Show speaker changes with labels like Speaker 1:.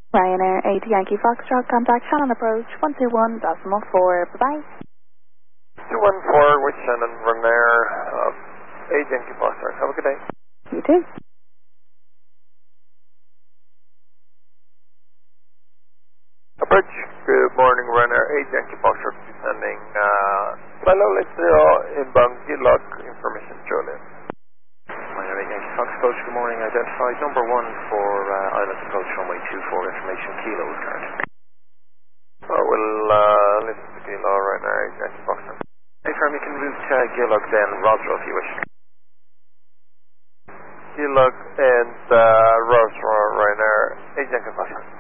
Speaker 1: Ryanair 8 Yankee Foxtrot, contact Shannon approach 121.4. Bye-bye.
Speaker 2: 214 with Shannon, Ryanair 8 Yankee Foxtrot. Have a good day.
Speaker 1: You too.
Speaker 2: Approach, good morning, Ryanair 8 Yankee Foxtrot, descending Lalo 80 inbound Gilog, information Julian.
Speaker 3: Ryanair 8 Yankee Fox approach, good morning, identified number 1 for Island approach runway 24, information Kilo is current.
Speaker 2: We'll listen to Kilo, Ryanair 8 Yankee Foxtrot.
Speaker 3: Hey firm, you can route Gilog then Roswell if you wish.
Speaker 2: Gilog and Roswell, Ryanair 8 Yankee Foxtrot.